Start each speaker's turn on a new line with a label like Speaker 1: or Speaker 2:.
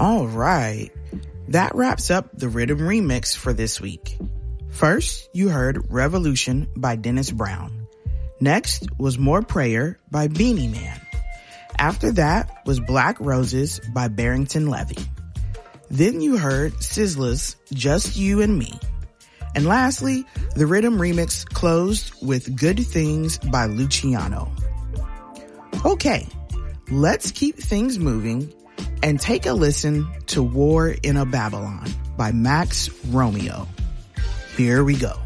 Speaker 1: All right. That wraps up the Rhythm Remix for this week. First, you heard Revolution by Dennis Brown. Next was More Prayer by Beanie Man. After that was Black Roses by Barrington Levy. Then you heard SZA's Just You and Me. And lastly, the Rhythm Remix closed with Good Things by Luciano. Okay, let's keep things moving and take a listen to War in a Babylon by Max Romeo. Here we go.